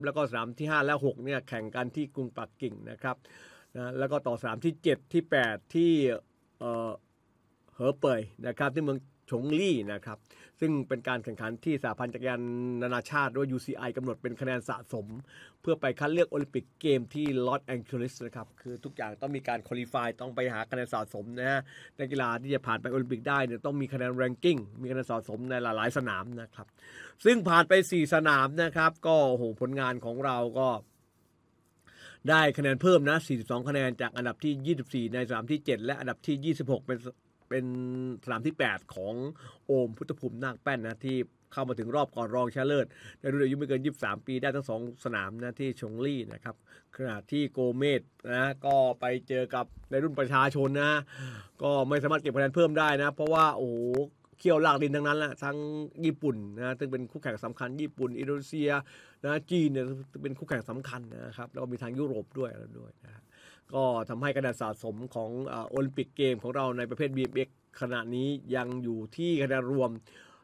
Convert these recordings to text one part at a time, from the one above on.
แล้วก็สนามที่5และ6เนี่ยแข่งกันที่กรุงปักกิ่งนะครับนะแล้วก็ต่อสนามที่7ที่8ที่เหอเป่ยนะครับที่เมืองฉงลี่นะครับซึ่งเป็นการแข่งขันที่สหพันธ์จักรยานนานาชาติหรือ UCI กำหนดเป็นคะแนนสะสมเพื่อไปคัดเลือกโอลิมปิกเกมที่ลอสแองเจลิสนะครับคือทุกอย่างต้องมีการคุริฟายต้องไปหาคะแนนสะสมนะฮะนักกีฬาที่จะผ่านไปโอลิมปิกได้เนี่ยต้องมีคะแนนแรงกิ้งมีคะแนนสะสมในหลายๆสนามนะครับซึ่งผ่านไป4สนามนะครับก็โหผลงานของเราก็ได้คะแนนเพิ่มนะ42คะแนนจากอันดับที่24ในสนามที่7และอันดับที่26เป็นสนามที่8ของโอมพุทธภูมินาคแป้นนะที่เข้ามาถึงรอบก่อนรองชนะเลิศในรุ่นอายุไม่เกิน23ปีได้ทั้ง2สนามนะที่ชงลี่นะครับขณะที่โกเมสนะก็ไปเจอกับในรุ่นประชาชนนะก็ไม่สามารถเก็บคะแนนเพิ่มได้นะเพราะว่าโอ้เคี่ยวลากดินทั้งนั้นแหละทั้งญี่ปุ่นนะซึ่งเป็นคู่แข่งสำคัญญี่ปุ่นอินโดนีเซียนะจีนเนี่ยเป็นคู่แข่งสำคัญนะครับแล้วก็มีทางยุโรปด้วยนะก็ทำให้คะแนนสะสมของโอลิมปิกเกมของเราในประเภท BMX ขณะนี้ยังอยู่ที่คะแนนรวม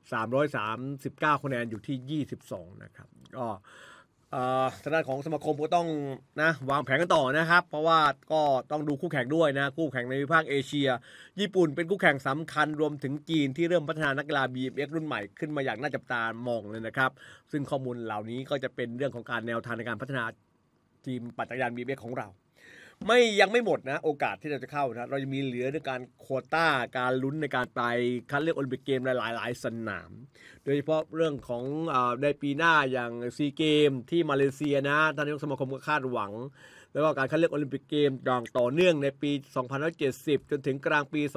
339คะแนนอยู่ที่22นะครับก็ทางด้านของสมาคมก็ต้องนะวางแผนกันต่อนะครับเพราะว่าก็ต้องดูคู่แข่งด้วยนะคู่แข่งในภูมิภาคเอเชียญี่ปุ่นเป็นคู่แข่งสำคัญรวมถึงจีนที่เริ่มพัฒนานักกีฬา BMX รุ่นใหม่ขึ้นมาอย่างน่าจับตามองเลยนะครับซึ่งข้อมูลเหล่านี้ก็จะเป็นเรื่องของการแนวทางในการพัฒนาทีมปั่นจักรยาน BMX ของเรายังไม่หมดนะโอกาสที่เราจะเข้านะเราจะมีเหลือในการโควต้าการลุ้นในการไปคัดเลือกโอลิมปิกเกมหลายๆสนามโดยเฉพาะเรื่องของในปีหน้าอย่างซีเกมที่มาเลเซียนะท่านนายกสมาคมก็คาดหวังแล้วก็การคัดเลือกโอลิมปิกเกมอย่างต่อเนื่องในปี2570จนถึงกลางปี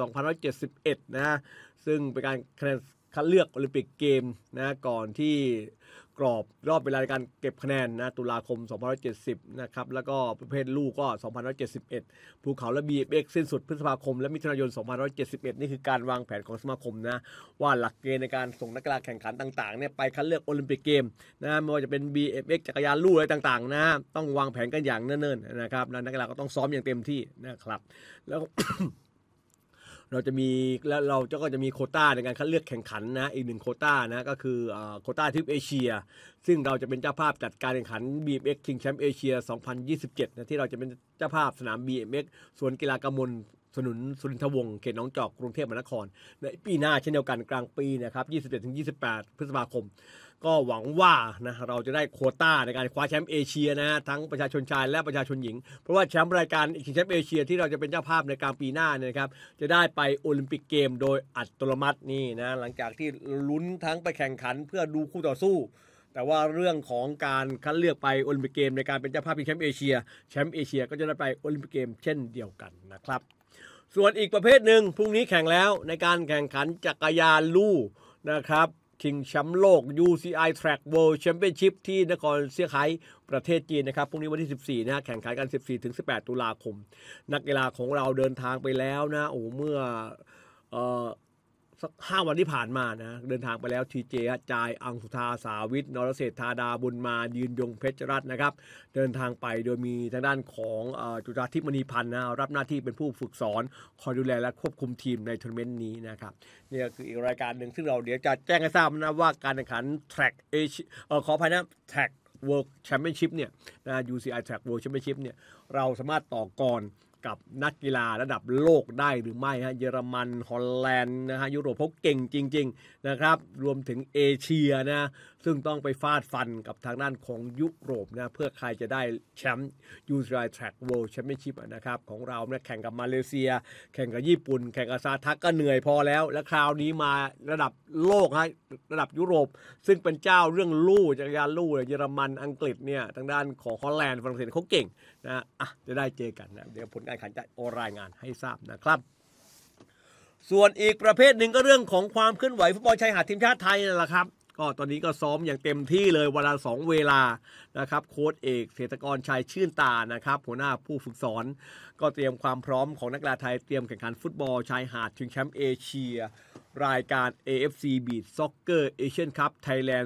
2571นะซึ่งเป็นการคัดเลือกโอลิมปิกเกมนะก่อนที่กรอบรอบเวลาในการเก็บคะแนนนะตุลาคม2570นะครับแล้วก็ประเภทลูกก็2571ภูเขาและ BMX สิ้นสุดพฤษภาคมและมิถุนายน2571นี่คือการวางแผนของสมาคมนะว่าหลักเกณฑ์ในการส่งนักกีฬาแข่งขันต่างๆเนี่ยไปคัดเลือกโอลิมปิกเกมนะไม่ว่าจะเป็น BMX จักรยานลู่อะไรต่างๆนะต้องวางแผนกันอย่างเนิ่นๆนะครับนักกีฬาก็ต้องซ้อมอย่างเต็มที่นะครับแล้ว เราก็จะมีโควต้าในการคัดเลือกแข่งขันนะอีก1โควต้านะก็คือโควต้าทวีปเอเชียซึ่งเราจะเป็นเจ้าภาพจัดการแข่งขัน BMX ชิงแชมป์เอเชีย2027นะที่เราจะเป็นเจ้าภาพสนาม BMX สวนกีฬากมลถนนสุรินทวงศ์เขตหนองจอกกรุงเทพมหานครในปีหน้าเช่นเดียวกันกลางปีนะครับ21-28 พฤษภาคมก็หวังว่านะเราจะได้โควต้าในการคว้าแชมป์เอเชียนะทั้งประชาชนชายและประชาชนหญิงเพราะว่าแชมป์รายการชิงแชมป์เอเชียที่เราจะเป็นเจ้าภาพในกลางปีหน้าเนี่ยนะครับจะได้ไปโอลิมปิกเกมโดยอัตโนมัตินี่นะหลังจากที่ลุ้นทั้งไปแข่งขันเพื่อดูคู่ต่อสู้แต่ว่าเรื่องของการคัดเลือกไปโอลิมปิกเกมในการเป็นเจ้าภาพชิงแชมป์เอเชียก็จะได้ไปโอลิมปิกเกมเช่นเดียวกันนะครับส่วนอีกประเภทหนึ่งพรุ่งนี้แข่งแล้วในการแข่งขันจักรยานลู่นะครับชิงแชมป์โลก UCI Track World Championship ที่นครเซี่ยงไฮ้ประเทศจีนนะครับพรุ่งนี้วันที่14นะแข่งขันกัน 14-18 ตุลาคมนักกีฬาของเราเดินทางไปแล้วนะเมื่อสัก5วันที่ผ่านมานะเดินทางไปแล้วทีเจจายอังสุธาสาวิทนรเศรษฐาดาบุญมายืนยงเพชรรัตน์นะครับเดินทางไปโดยมีทางด้านของจุฬาทิพย์มณีพันธ์นะรับหน้าที่เป็นผู้ฝึกสอนคอยดูแลและควบคุมทีมในทัวร์นาเมนต์นี้นะครับนี่คืออีกรายการหนึ่งซึ่งเราเดี๋ยวจะแจ้งให้ทราบนะว่าการแข่งขัน Track Asia ขออภัยนะ Track World Championship เนี่ยนะ UCI Track World Championship เนี่ยเราสามารถต่อกรกับนักกีฬาระดับโลกได้หรือไม่ฮะเยอรมันฮอลแลนด์นะฮะยุโรปเขาเก่งจริงๆนะครับรวมถึงเอเชียนะซึ่งต้องไปฟาดฟันกับทางด้านของยุโรปนะเพื่อใครจะได้แชมป์ UCI Track World Championship นะครับของเราเนี่ยแข่งกับมาเลเซียแข่งกับญี่ปุ่นแข่งกับซาทักก็เหนื่อยพอแล้วและคราวนี้มาระดับโลกฮะระดับยุโรปซึ่งเป็นเจ้าเรื่องลู่จักรยานลู่เยอรมันอังกฤษเนี่ยทางด้านของฮอลแลนด์ฝรั่งเศสเขาเก่งนะจะได้เจอกันนะเดี๋ยวผลการแข่งขันจะรายงานให้ทราบนะครับส่วนอีกประเภทหนึ่งก็เรื่องของความเคลื่อนไหวฟุตบอลชายหาดทีมชาติไทยนั่นแหละครับก็ตอนนี้ก็ซ้อมอย่างเต็มที่เลยวันละ2เวลานะครับโค้ชเอกเศรษฐกรชัยชื่นตานะครับหัวหน้าผู้ฝึกสอนก็เตรียมความพร้อมของนักกีฬาไทยเตรียมแข่งขันฟุตบอลชายหาดชิงแชมป์เอเชียรายการ AFC Beach Soccer Asian Cup Thailand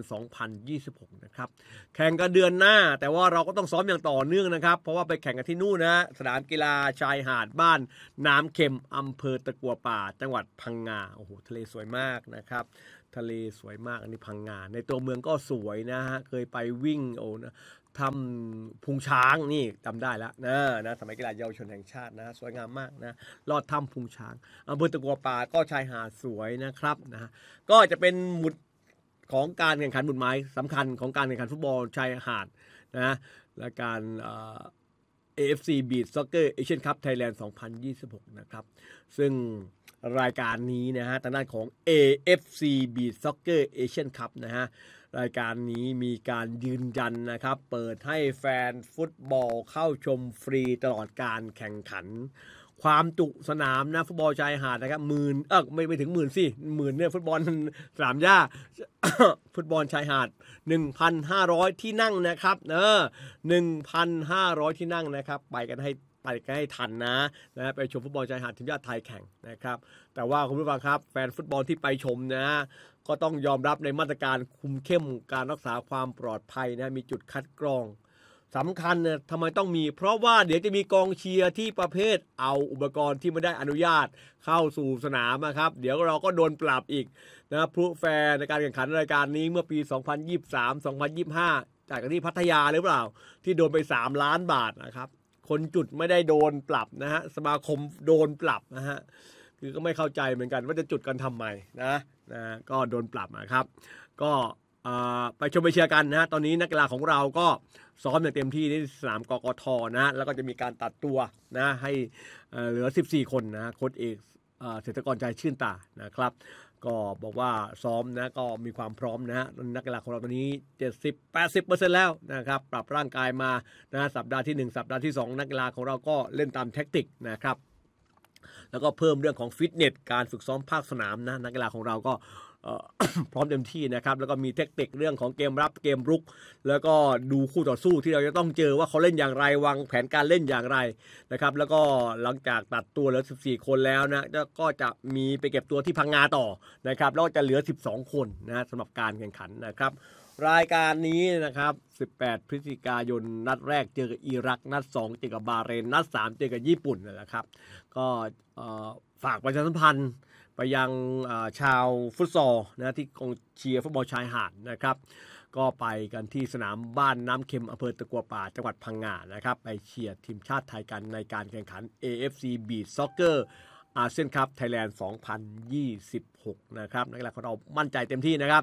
2026นะครับแข่งกันเดือนหน้าแต่ว่าเราก็ต้องซ้อมอย่างต่อเนื่องนะครับเพราะว่าไปแข่งกันที่นู่นนะสนามกีฬาชายหาดบ้านน้ำเค็มอำเภอตะกัวป่าจังหวัดพังงาโอ้โหทะเลสวยมากนะครับทะเลสวยมากอันนี้พังงาในตัวเมืองก็สวยนะฮะเคยไปวิ่งนะถ้ำพุงช้างนี่จำได้แล้วนะสมัยกีฬาเยาวชนแห่งชาตินะสวยงามมากนะลอดถ้ำพุงช้างอำเภอตะกัวป่าก็ชายหาดสวยนะครับนะก็จะเป็นหมุดของการแข่งขันหมุดหมายสำคัญของการแข่งขันฟุตบอลชายหาดนะและการAFC Beach Soccer Asian Cup Thailand 2026 นะครับซึ่งรายการนี้นะฮะทางด้านของ AFC Beach Soccer Asian Cup นะฮะรายการนี้มีการยืนยันนะครับเปิดให้แฟนฟุตบอลเข้าชมฟรีตลอดการแข่งขันความจุสนามนะฟุตบอลชายหาดนะครับไม่ถึง10,000สิ10,000เนี่ยฟุตบอลสนามหญ้า ฟุตบอลชายหาด 1,500 ที่นั่งนะครับ1,500 ที่นั่งนะครับไปกันให้ทันนะไปชมฟุตบอลชายหาดทีมชาติไทยแข่งนะครับแต่ว่าคุณผู้ฟังครับแฟนฟุตบอลที่ไปชมนะก็ต้องยอมรับในมาตรการคุมเข้มการรักษาความปลอดภัยนะมีจุดคัดกรองสำคัญเนี่ยทำไมต้องมีเพราะว่าเดี๋ยวจะมีกองเชียร์ที่ประเภทเอาอุปกรณ์ที่ไม่ได้อนุญาตเข้าสู่สนามนะครับเดี๋ยวเราก็โดนปรับอีกนะพลุแฟร์ในการแข่งขันรายการนี้เมื่อปี 2023-2025 จากที่พัทยาหรือเปล่าที่โดนไป3 ล้านบาทนะครับคนจุดไม่ได้โดนปรับนะฮะสมาคมโดนปรับนะฮะคือก็ไม่เข้าใจเหมือนกันว่าจะจุดกันทำไมนะก็โดนปรับนะครับก็ไปชมไปเชียร์กันนะตอนนี้นักกีฬาของเราก็ซ้อมอย่างเต็มที่ที่สนามกกทนะแล้วก็จะมีการตัดตัวนะให้เหลือ14 คนนะโค้ชเอกเศรษฐกรใจชื่นตานะครับก็บอกว่าซ้อมนะก็มีความพร้อมนะฮะนักกีฬาของเราตอนนี้ 70-80% แล้วนะครับปรับร่างกายมานะสัปดาห์ที่1สัปดาห์ที่2นักกีฬาของเราก็เล่นตามแท็กติกนะครับแล้วก็เพิ่มเรื่องของฟิตเนสการฝึกซ้อมภาคสนามนะนักกีฬาของเราก็ พร้อมเต็มที่นะครับแล้วก็มีเทคนิคเรื่องของเกมรับเกมรุกแล้วก็ดูคู่ต่อสู้ที่เราจะต้องเจอว่าเขาเล่นอย่างไรวางแผนการเล่นอย่างไรนะครับแล้วก็หลังจากตัดตัวเหลือ14 คนแล้วนะก็จะมีไปเก็บตัวที่พังงาต่อนะครับแล้วจะเหลือ12 คนนะสำหรับการแข่งขันนะครับรายการนี้นะครับ18 พฤศจิกายนนัดแรกเจอกับอิรักนัด2เจอกับบาห์เรนนัด3เจอกับญี่ปุ่นนะครับก็ฝากประชาสัมพันธ์ไปยังชาวฟุตซอลนะที่กองเชียร์ฟุตบอลชายหาดนะครับก็ไปกันที่สนามบ้านน้ำเค็มอำเภอตะกัวป่าจังหวัดพังงานะครับไปเชียร์ทีมชาติไทยกันในการแข่งขัน AFC Beach Soccer อาเซียนคัพไทยแลนด์ 2026 นะครับนักกีฬาของเรามั่นใจเต็มที่นะครับ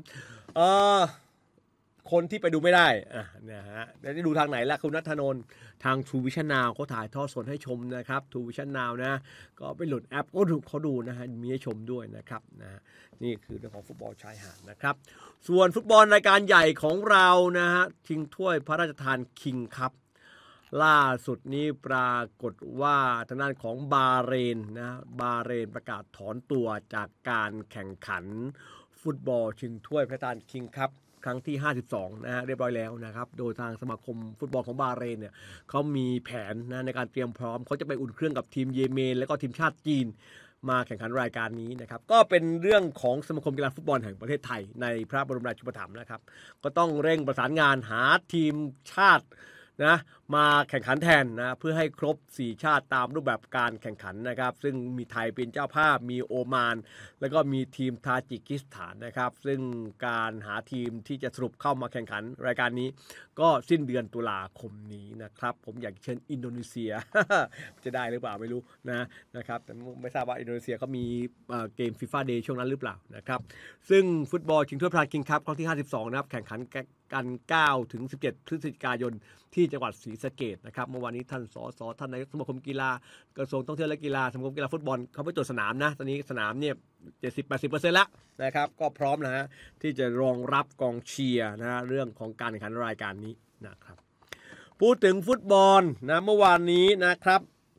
คนที่ไปดูไม่ได้นะฮะจะดูทางไหนล่ะคุณณัฐนนท์ทาง True Vision Now เขาถ่ายทอดสดให้ชมนะครับ True Vision Now นะก็ไปโหลดแอปเขาดูนะฮะมีให้ชมด้วยนะครับนะนี่คือเรื่องของฟุตบอลชายหาดนะครับส่วนฟุตบอลรายการใหญ่ของเรานะฮะชิงถ้วยพระราชทานคิงคัพล่าสุดนี้ปรากฏว่าทางด้านของบาห์เรนนะบาห์เรนประกาศถอนตัวจากการแข่งขันฟุตบอลชิงถ้วยพระราชทานคิงคัพครั้งที่52นะฮะเรียบร้อยแล้วนะครับโดยทางสมาคมฟุตบอลของบาห์เรนเนี่ยเขามีแผนนะในการเตรียมพร้อมเขาจะไปอุ่นเครื่องกับทีมเยเมนและก็ทีมชาติจีนมาแข่งขันรายการนี้นะครับก็เป็นเรื่องของสมาคมกีฬาฟุตบอลแห่งประเทศไทยในพระบรมราชูปถัมภ์นะครับก็ต้องเร่งประสานงานหาทีมชาตินะมาแข่งขันแทนนะเพื่อให้ครบ4ชาติตามรูปแบบการแข่งขันนะครับซึ่งมีไทยเป็นเจ้าภาพมีโอมานแล้วก็มีทีมทาจิกิสถานนะครับซึ่งการหาทีมที่จะสรุปเข้ามาแข่งขันรายการนี้ก็สิ้นเดือนตุลาคมนี้นะครับผมอยากเชิญอินโดนีเซีย จะได้หรือเปล่าไม่รู้นะครับแต่ไม่ทราบว่าอินโดนีเซียเขามีเกมฟีฟ่าเดย์ช่วงนั้นหรือเปล่านะครับซึ่งฟุตบอลชิงถ้วยพระราชทานคิงคัพครั้งที่52นะครับแข่งขันกัน9 ถึง 17 พฤศจิกายนที่จังหวัดศรีสะเกษนะครับเมื่อวานนี้ท่านท่านนายกสมาคมกีฬากระทรวงท่องเที่ยวและกีฬาสมาคมกีฬาฟุตบอลเขาไปตรวจสนามนะตอนนี้สนามเนี่ย 70-80% แล้วนะครับก็พร้อมนะฮะที่จะรองรับกองเชียร์นะเรื่องของการแข่งขันรายการนี้นะครับพูดถึงฟุตบอลนะเมื่อวานนี้นะครับ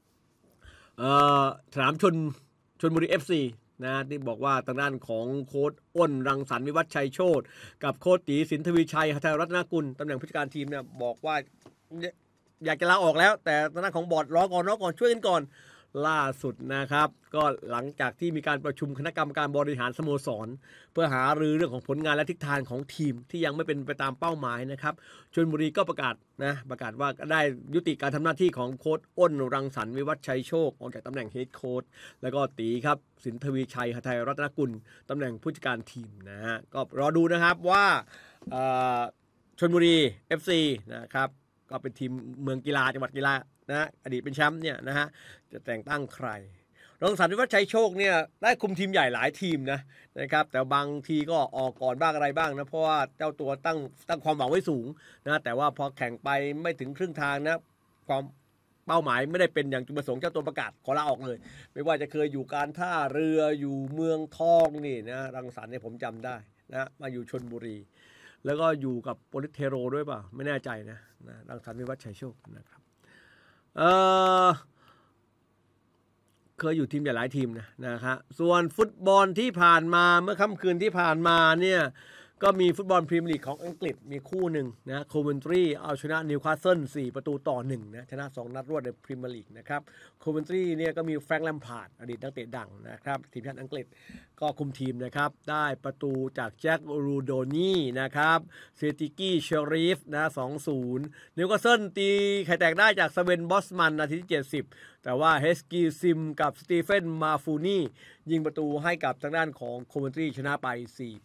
สนามชลบุรี FCนะที่บอกว่าทางด้านของโค้ชอ้นรังสรรค์วิวัฒน์ชัยโชติกับโค้ชตีสินทวีชัยหทัยรัตนกุลตำแหน่งผู้จัดการทีมเนี่ยบอกว่าอยากจะลาออกแล้วแต่ทางด้านของบอร์ดรอก่อนช่วยกันก่อนล่าสุดนะครับก็หลังจากที่มีการประชุมคณะกรรมการบริหารสโมสรเพื่อหารือเรื่องของผลงานและทิศทางของทีมที่ยังไม่เป็นไปตามเป้าหมายนะครับชลบุรีก็ประกาศว่าได้ยุติการทำหน้าที่ของโค้ชอ้นรังสรรค์วิวัฒน์ชัยโชคออกจากตำแหน่งเฮดโค้ชแล้วก็ตีครับสินทวีชัยหทัยรัตนกุลตำแหน่งผู้จัดการทีมนะฮะก็รอดูนะครับว่าชลบุรี FC นะครับก็เป็นทีมเมืองกีฬาจังหวัดกีฬานะอดีตเป็นแชมป์เนี่ยนะฮะจะแต่งตั้งใครรังสรรค์ วิวัฒน์ชัยโชคเนี่ยได้คุมทีมใหญ่หลายทีมนะครับแต่บางทีก็ออกก่อนบ้างอะไรบ้างนะเพราะว่าเจ้าตัวตั้งความหวังไว้สูงนะแต่ว่าพอแข่งไปไม่ถึงครึ่งทางนะความเป้าหมายไม่ได้เป็นอย่างจุดประสงค์เจ้าตัวประกาศขอลาออกเลยไม่ว่าจะเคยอยู่การท่าเรืออยู่เมืองทองนี่นะรังสรรค์เนี่ยผมจำได้นะมาอยู่ชลบุรีแล้วก็อยู่กับโปลิสเทโรด้วยป่ะไม่แน่ใจนะรังสรรค์ วิวัฒน์ชัยโชคนะครับเคยอยู่ทีมใหญ่หลายทีมนะครับส่วนฟุตบอลที่ผ่านมาเมื่อค่ำคืนที่ผ่านมาเนี่ยก็มีฟุตบอลพรีเมียร์ลีกของอังกฤษมีคู่หนึ่งนะโคเวนทรีเอาชนะนิวคาสเซิล4-1นะชนะ2นัดรวดในพรีเมียร์ลีกนะครับโคเวนทรีเนี่ยก็มีแฟรงค์ แลมพาร์ดอดีตนักเตะดังนะครับทีมชาติอังกฤษก็คุมทีมนะครับได้ประตูจากแจ็ครูโดนี่นะครับเซติกี้เชอรีฟนะ 2-0 นิวคาสเซิลตีไข่แตกได้จากสเวนบอสมันนาทีที่70แต่ว่าเฮสกีซิมกับสตีเฟนมาฟูนี่ยิงประตูให้กับทางด้านของโคเวนทรีชนะไป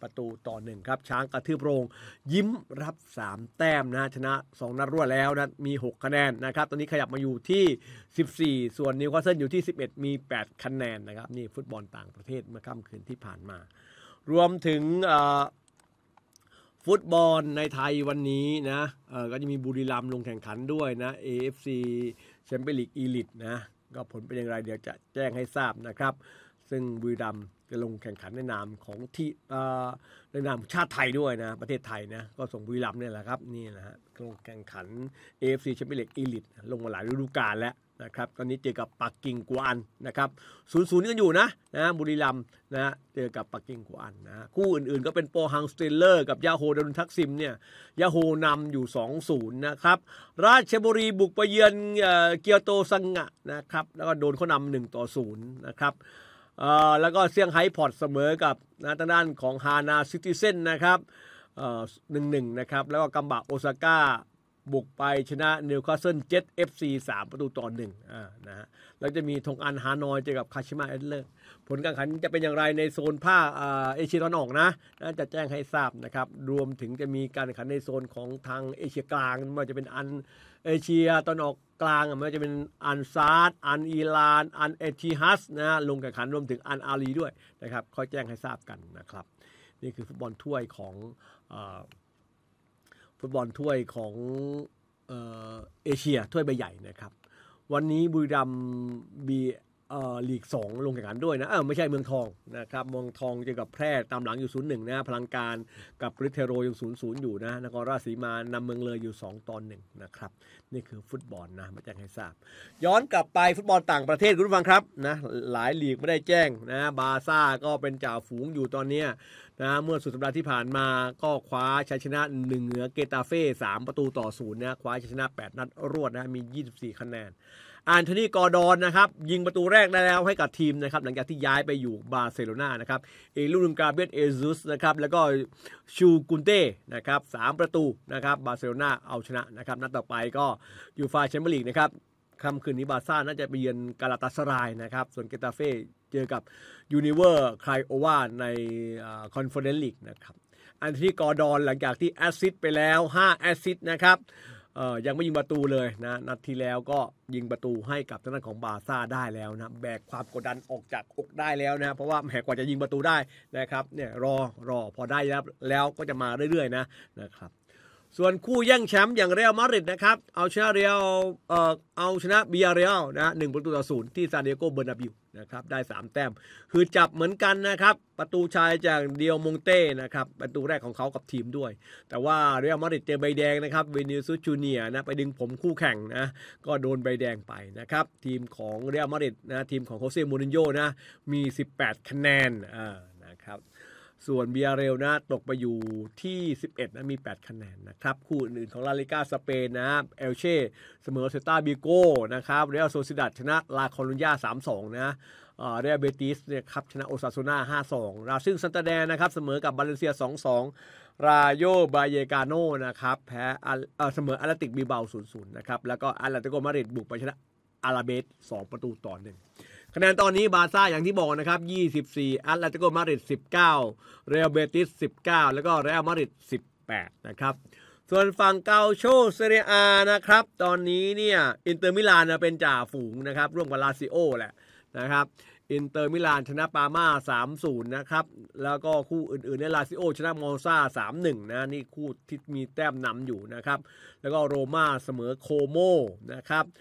4-1ครับช้างกระทืบโรงยิ้มรับ3แต้มนะชนะ2นัดรวดแล้วนะมี6คะแนนนะครับตอนนี้ขยับมาอยู่ที่14ส่วนนิวคาสเซิลอยู่ที่11มี8คะแนนนะครับนี่ฟุตบอลต่างประเทศเมื่อค่ำคืนที่ผ่านมารวมถึงฟุตบอลในไทยวันนี้นะก็จะมีบุรีรัมย์ลงแข่งขันด้วยนะ AFC แชมเปี้ยนลีกอีลิทนะก็ผลเป็นอย่างไรเดี๋ยวจะแจ้งให้ทราบนะครับซึ่งบุรีรัมย์จะลงแข่งขันในนามของที่ในนามชาติไทยด้วยนะประเทศไทยนะก็ส่งบุรีรัมย์เนี่ยแหละครับนี่นะฮะลงแข่งขัน AFC แชมเปี้ยนลีกอีลิทลงมาหลายฤดูกาลแล้วนะครับตอนนี้เจอกับปักกิ่งกวานนะครับ 0-0 กันอยู่นะบุรีรัมย์นะเจอกับปักกิ่งกวานนะคู่อื่นๆก็เป็นโปฮังสเตลเลอร์กับยาโฮดารุนทักซิมเนี่ยยาโฮนำอยู่ 2-0 นะครับราชบุรีบุกไปเยือนเกียวโตซังงะนะครับแล้วก็โดนเขานำ1-0นะครับแล้วก็เซี่ยงไฮ้พอร์ตเสมอกับทางด้านของฮานาซิติเซนนะครับ1-1นะครับแล้วก็กัมบะโอซาก้าบุกไปชนะนิวคาสเซิลเจ็ต FC 3-1นะฮะแล้วจะมีทงอันฮานอยเจอกับคาชิมะเอสเลอร์ผลการแข่งขันจะเป็นอย่างไรในโซนภาคเอเชียตะวันออกนะจะแจ้งให้ทราบนะครับรวมถึงจะมีการแข่งขันในโซนของทางเอเชียกลางไม่ว่าจะเป็นอันเอเชียตะวันออกกลางไม่ว่าจะเป็นอันซาดอันอิหร่านอันเอทิฮัสนะลงแข่งขันรวมถึงอันอาลีด้วยนะครับค่อยแจ้งให้ทราบกันนะครับนี่คือฟุตบอลถ้วยของฟุตบอลถ้วยของเอเชียถ้วยใบใหญ่นะครับวันนี้บุรีรัมย์มีลีก2ลงแข่งขันด้วยนะไม่ใช่เมืองทองนะครับเมืองทองเจอกับแพร่ตามหลังอยู่0-1นะพลังการกับโปลิสเทโรยัง0-0อยู่นะนครราชสีมานำเมืองเลยอยู่2-1นะครับนี่คือฟุตบอลนะมาแจ้งให้ทราบย้อนกลับไปฟุตบอลต่างประเทศคุณผู้ฟังครับนะหลายลีกไม่ได้แจ้งนะบาร์ซ่าก็เป็นจ่าฝูงอยู่ตอนนี้นะเมื่อสุดสัปดาห์ที่ผ่านมาก็คว้าชัยชนะเหนือเกตาเฟ่3-0นะคว้าชัยชนะ8นัดรวดนะมี24คะแนนอันโทนีกอร์ดอนนะครับยิงประตูแรกได้แล้วให้กับทีมนะครับหลังจากที่ย้ายไปอยู่บาร์เซโลนานะครับลูกกาเบรียลเอซุสนะครับแล้วก็ชูกุนเต้นะครับ3ประตูนะครับบาร์เซโลนาเอาชนะนะครับนัดต่อไปก็ยูฟ่าแชมเปี้ยนลีกนะครับค่ำคืนนี้บาร์ซ่าน่าจะไปเยือนกาลาตาสรายนะครับส่วนเกตาเฟ่เจอกับยูนิเวอร์ไคลโอวาในคอนเฟอเรนซ์ลีกนะครับอันโทนีกอร์ดอนหลังจากที่แอสซิสต์ไปแล้ว5แอสซิสต์นะครับยังไม่ยิงประตูเลยนะนัดที่แล้วก็ยิงประตูให้กับทางด้านของบาร์ซ่าได้แล้วนะแบกความกดดันออกจากอกได้แล้วนะเพราะว่าแหมกว่าจะยิงประตูได้นะครับเนี่ยรอพอได้แล้วก็จะมาเรื่อยๆนะครับส่วนคู่แย่งแชมป์อย่างเรอัลมาดริดนะครับเอาชนะเบียร์เรอัลนะ1-0ที่ซานดิเอโกเบอร์นาบิวนะครับได้3แต้มคือจับเหมือนกันนะครับประตูชายจากเดียวมงเต้นะครับประตูแรกของเขากับทีมด้วยแต่ว่าเรอัลมาดริดเจอใบแดงนะครับวินิซิอุสจูเนียร์นะไปดึงผมคู่แข่งนะก็โดนใบแดงไปนะครับทีมของเรอัลมาดริดนะทีมของโคเซ่มูรินโญ่นะมี18คะแนนนะครับส่วนเบียร์เรลนะตกไปอยู่ที่11นะมี8คะแนนนะครับคู่อื่นๆของลาลิก้าสเปนนะเอลเช่เสมอเซตาบิโก้นะครับเรอัลโซซิดัดชนะลาคอรุญญา 3-2 นะเรอัลเบติสเนี่ยครับชนะโอซาซูน่า 5-2 ราซิลซันตาแดร์นะครับเสมอกับบาเลนเซีย 2-2 ราโยบาเยกาโนนะครับแพ้เสมออาร์เลติกบิลเบา 0-0 นะครับแล้วก็อาร์เลติโกมาดริดบุกไปชนะอาราเบส2-1คะแนนตอนนี้บาร์ซ่าอย่างที่บอกนะครับ24อาร์เลติโกมาดริด19เรอัลเบติส19แล้วก็เรอัลมาดริด18นะครับส่วนฝั่งเกาโชเซเรียอานะครับตอนนี้เนี่ยอินเตอร์มิลานเป็นจ่าฝูงนะครับร่วมกับลาซิโอแหละนะครับอินเตอร์มิลานชนะปาม่า 3-0 นะครับแล้วก็คู่อื่นๆเนี่ยลาซิโอชนะมอลซา 3-1 นะนี่คู่ที่มีแต้มนำอยู่นะครับแล้วก็โรม่าเสมอโคโมนะครับ